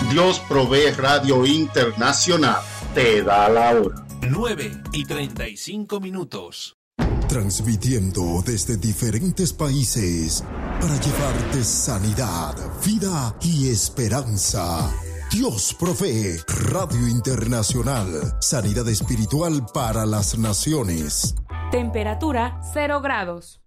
Dios Provee Radio Internacional te da la hora. 9:35. Transmitiendo desde diferentes países para llevarte sanidad, vida y esperanza. Dios Provee Radio Internacional. Sanidad espiritual para las naciones. Temperatura 0 grados.